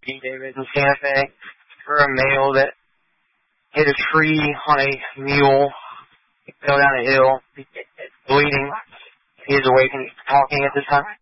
B. David in Santa Fe for a male that hit a tree on a mule. He fell down a hill. He's bleeding. He is awake and talking at this time.